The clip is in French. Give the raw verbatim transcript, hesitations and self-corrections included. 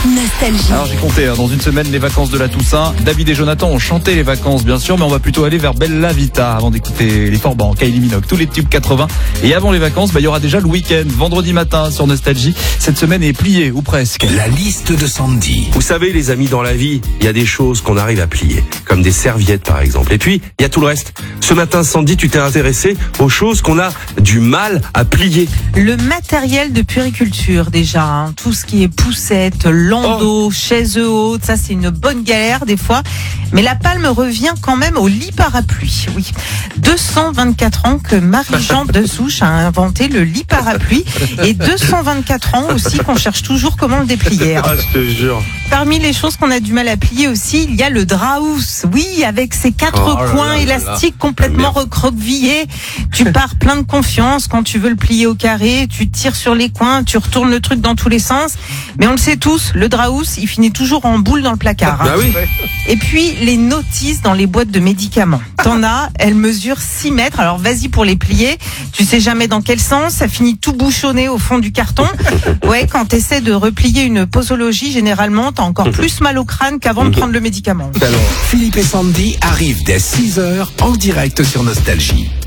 Nostalgie. Alors j'ai compté, hein, dans une semaine, les vacances de la Toussaint. David et Jonathan ont chanté les vacances, bien sûr, mais on va plutôt aller vers Bella Vita avant d'écouter les Forbans, Kylie Minogue, tous les tubes quatre-vingts. Et avant les vacances, bah, il y aura déjà le week-end, vendredi matin sur Nostalgie. Cette semaine est pliée, ou presque. La liste de Sandy. Vous savez, les amis, dans la vie, il y a des choses qu'on arrive à plier, comme des serviettes par exemple. Et puis, il y a tout le reste. Ce matin, Sandy, tu t'es intéressé aux choses qu'on a du mal à plier. Le matériel de puériculture déjà, hein. Tout ce qui est poussette, landau, oh. chaises hautes, ça c'est une bonne galère des fois. Mais la palme revient quand même au lit parapluie. Oui, deux cent vingt-quatre ans que Marie-Jean Dessouche a inventé le lit parapluie et deux cent vingt-quatre ans aussi qu'on cherche toujours comment le déplier. Ah, je te jure. Parmi les choses qu'on a du mal à plier aussi, il y a le draus. Oui, avec ses quatre Oh là coins là là élastiques là. complètement recroquevillés. Tu pars plein de confiance quand tu veux le plier au carré. Tu tires sur les coins, tu retournes le truc dans tous les sens. Mais on le sait tous, le draus, il finit toujours en boule dans le placard. Hein. Bah oui. Et puis, les notices dans les boîtes de médicaments. T'en as, elles mesurent six mètres. Alors, vas-y pour les plier. Tu sais jamais dans quel sens. Ça finit tout bouchonné au fond du carton. Ouais, quand t'essaies de replier une posologie, généralement, t'as encore plus mal au crâne qu'avant de prendre le médicament. Philippe et Sandy arrivent dès six heures en direct sur Nostalgie.